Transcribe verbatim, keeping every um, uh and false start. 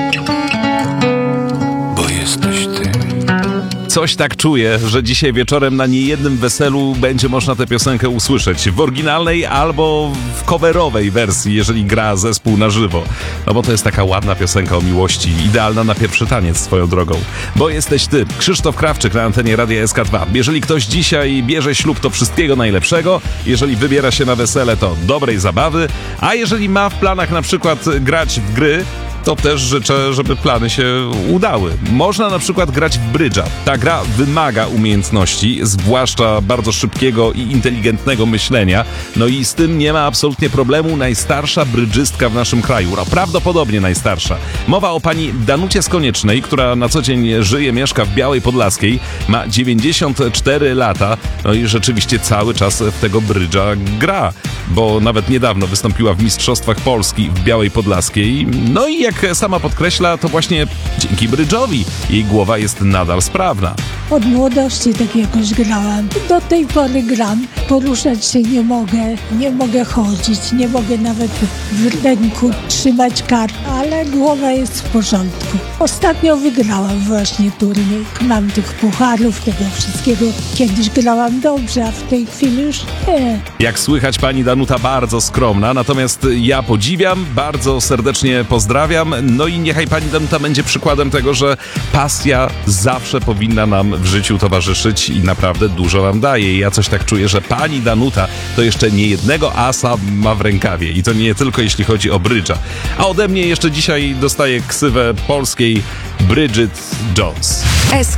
Bo jesteś ty. Coś tak czuję, że dzisiaj wieczorem na niejednym weselu będzie można tę piosenkę usłyszeć w oryginalnej albo w coverowej wersji, jeżeli gra zespół na żywo. No bo to jest taka ładna piosenka o miłości, idealna na pierwszy taniec swoją drogą. Bo jesteś ty, Krzysztof Krawczyk na antenie Radia S K dwa. Jeżeli ktoś dzisiaj bierze ślub, to wszystkiego najlepszego. Jeżeli wybiera się na wesele, to dobrej zabawy. A jeżeli ma w planach na przykład grać w gry, to też życzę, żeby plany się udały. Można na przykład grać w brydża. Ta gra wymaga umiejętności, zwłaszcza bardzo szybkiego i inteligentnego myślenia. No i z tym nie ma absolutnie problemu najstarsza brydżystka w naszym kraju. No, prawdopodobnie najstarsza. Mowa o pani Danucie Skoniecznej, która na co dzień żyje, mieszka w Białej Podlaskiej. Ma dziewięćdziesiąt cztery lata. No i rzeczywiście cały czas w tego brydża gra. Bo nawet niedawno wystąpiła w Mistrzostwach Polski w Białej Podlaskiej. No i jak sama podkreśla, to właśnie dzięki brydżowi jej głowa jest nadal sprawna. Od młodości tak jakoś grałam. Do tej pory gram. Poruszać się nie mogę, nie mogę chodzić, nie mogę nawet w ręku trzymać kart, ale głowa jest w porządku. Ostatnio wygrałam właśnie turniej. Mam tych pucharów, tego wszystkiego. Kiedyś grałam dobrze, a w tej chwili już nie. Jak słychać, pani Danuta bardzo skromna, natomiast ja podziwiam, bardzo serdecznie pozdrawiam. No i niechaj pani Danuta będzie przykładem tego, że pasja zawsze powinna nam w życiu towarzyszyć i naprawdę dużo nam daje. I ja coś tak czuję, że pani Danuta to jeszcze nie jednego asa ma w rękawie i to nie tylko jeśli chodzi o brydża. A ode mnie jeszcze dzisiaj dostaje ksywę polskiej Bridget Jones.